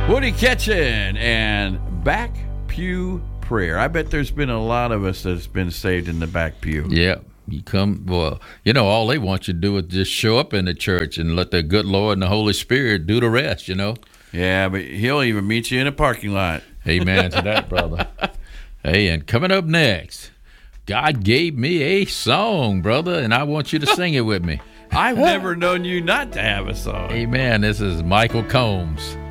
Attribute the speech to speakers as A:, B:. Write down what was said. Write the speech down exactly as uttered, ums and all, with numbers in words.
A: Woody Ketchen and Back Pew Prayer. I bet there's been a lot of us that's been saved in the back pew.
B: Yeah. You come, well, you know, all they want you to do is just show up in the church and let the good Lord and the Holy Spirit do the rest, you know.
A: Yeah, but he'll even meet you in a parking lot.
B: Amen to that, brother. Hey, and coming up next, God gave me a song, brother, and I want you to sing it with me.
A: I've never known you not to have a song.
B: Amen. This is Michael Combs.